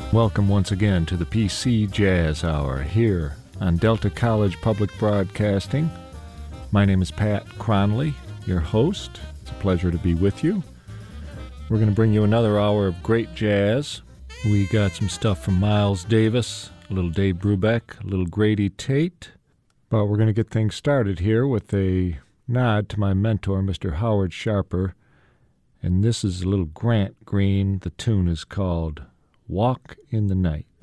Welcome once again to the PC Jazz Hour here on Delta College Public Broadcasting. My name is Pat Cronley, your host. It's a pleasure to be with you. We're going to bring you another hour of great jazz. We got some stuff from Miles Davis, a little Dave Brubeck, a little Grady Tate. But we're going to get things started here with a nod to my mentor, Mr. Howard Sharper. And this is a little Grant Green. The tune is called Walk in the Night.